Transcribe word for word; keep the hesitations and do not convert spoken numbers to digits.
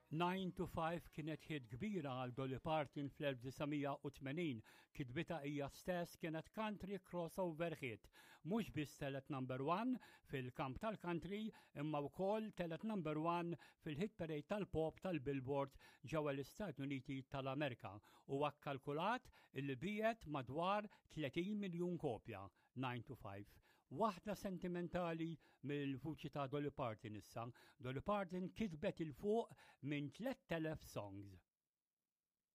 nine to five kienet hit kbira għal Dolly Parton fl-1980, kitbita hija stess kienet country crossover hit. Mhux biss telet number one fil-kamp tal-country imma wkoll telet number one fil-hit parade tal-pop tal-Billboard ġewwa l-Istati Uniti tal-Amerika u akkalkulat il biegħet madwar tletin miljun kopja. nine to five. Waħda sentimentali mill-vuċi ta' Dolly Parton issa. Dolly Parton kitbet il-fuq minn tlet elef songs.